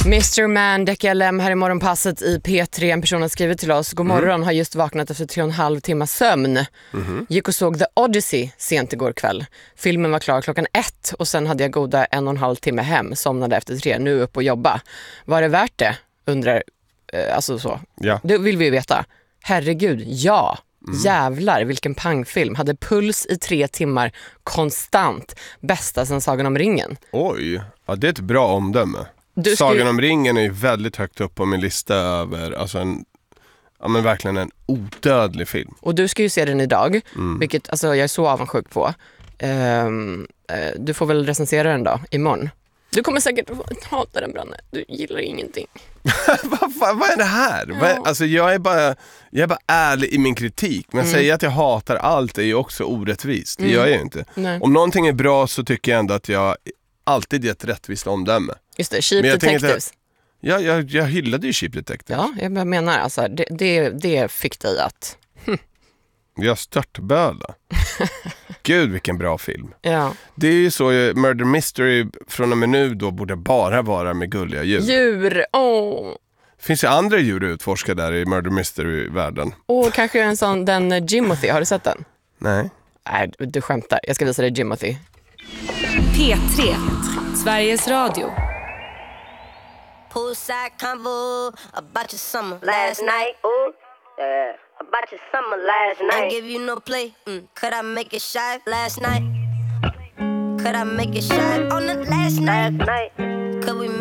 Mr. Man, Decca LM här i morgonpasset i P3. En person har skrivit till oss: god morgon, har just vaknat efter 3,5 timmars sömn. Gick och såg The Odyssey sent igår kväll. Filmen var klar klockan 1 och sen hade jag goda 1,5 timme hem. Somnade efter 3, nu upp och jobba. Var det värt det? Undrar, alltså så. Ja. Det vill vi veta. Herregud, ja. Jävlar, vilken pangfilm. Hade puls i 3 timmar konstant. Bästa sen Sagan om ringen. Oj, ja, det är ett bra omdöme. Sagan om ringen är ju väldigt högt upp på min lista över, alltså men verkligen en odödlig film. Och du ska ju se den idag, vilket alltså, jag är så avundsjuk på. Du får väl recensera den då, imorgon. Du kommer säkert hata den, Branne. Du gillar ingenting. Vad är det här? Ja. Alltså jag är bara ärlig i min kritik. Men säga att jag hatar allt är ju också orättvist. Det gör jag ju inte. Nej. Om någonting är bra så tycker jag ändå att jag alltid gett rättvist omdöme. Just det, Cheap Detectives. Jag hyllade ju Cheap Detectives. Ja, jag menar alltså, det fick dig att... Jag störtböla. Gud, vilken bra film. Ja. Det är ju så, Murder Mystery från och med nu då borde bara vara med gulliga djur. Djur, Finns ju andra djur att utforska där i Murder Mystery-världen. Kanske en sån, den Jimothy, har du sett den? Nej. Nej, du skämtar. Jag ska visa dig Jimothy. P3, Sveriges Radio. Poolside convo about your summer last night. Ooh, yeah. About your summer last night. I give you no play. Could I make it shy last night? Could I make it shy on the last night? Could we